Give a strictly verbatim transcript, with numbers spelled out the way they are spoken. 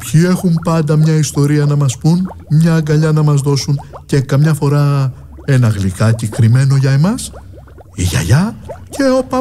Ποιοι έχουν πάντα μια ιστορία να μας πούν, μια αγκαλιά να μας δώσουν και καμιά φορά ένα γλυκάκι κρυμμένο για εμάς? Η γιαγιά και ο παππούς.